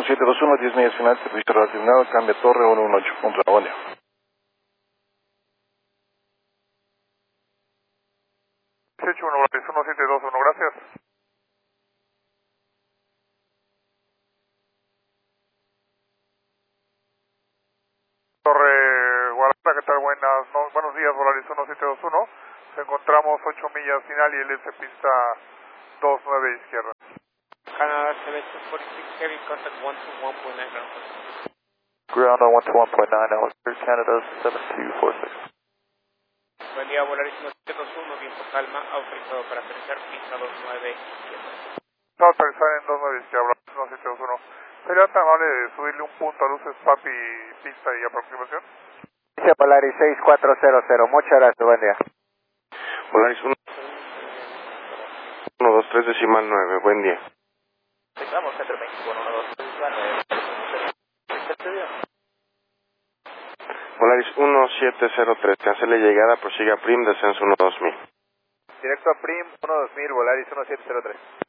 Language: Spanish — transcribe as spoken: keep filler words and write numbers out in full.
siete dos uno, diez millas final, servicio relacionado, cambia torre uno uno ocho, punto buen día. dieciocho uno, Volaris uno siete dos uno, gracias. Torre Guadalajara, ¿qué tal? Buenas, no, buenos días, Volaris uno siete dos uno. Nos encontramos ocho millas final y el S pista dos nueve izquierda. Canada seven two four six, heavy contact one two one point nine ground. Ground on one two one point nine, Alistair, Canada seven two four six. Buen día, Volaris uno siete dos uno, viento calma, autorizado para aterrizar, pista dos nueve izquierda. Está aterrizar en dos nueve izquierda, Volaris uno siete dos uno. ¿Sería tan amable de subirle un punto a luces, papi, pista y aproximación? Polaris seis cuatro cero cero, muchas gracias, buen día. Polaris uno dos tres decimal nueve, buen día. Estamos Centro México, uno dos tres decimal nueve. Polaris uno siete cero tres, cancele llegada, prosiga Prim, descenso uno dos mil. Directo a Prim uno dos mil, Volaris uno siete cero tres.